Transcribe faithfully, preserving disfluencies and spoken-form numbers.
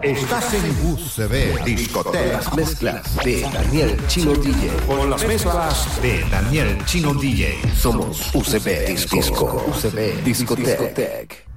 Estás en U C B Discoteca. Las mezclas de Daniel Chino D J. Con las mezclas de Daniel Chino D J. Somos U C B Disco. U C B Discoteca.